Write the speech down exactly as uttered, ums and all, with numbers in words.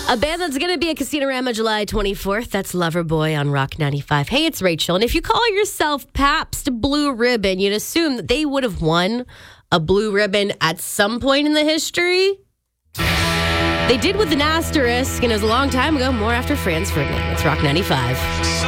A band that's going to be at Casino-Rama July twenty-fourth. That's Loverboy on Rock ninety-five. Hey, it's Rachel. And if you call yourself Pabst Blue Ribbon, you'd assume that they would have won a blue ribbon at some point in the history. They did with an asterisk, and it was a long time ago, more after Franz Ferdinand. It's Rock ninety-five.